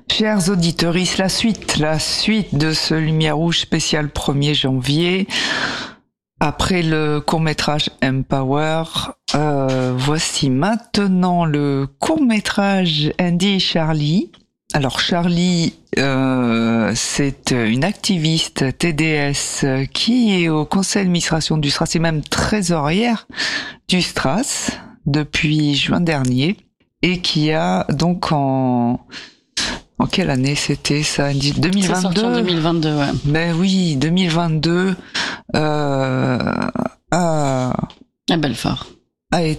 Chers auditeurs, la suite de ce Lumière Rouge spécial 1er janvier. Après le court-métrage Empower, voici maintenant le court-métrage Andy et Charlie. Alors Charlie, c'est une activiste TDS qui est au conseil d'administration du STRAS et même trésorière du STRAS depuis juin dernier et qui a donc en quelle année c'était ça? 2022. C'est sorti en 2022, ouais. Ben oui, 2022 à À Belfort. a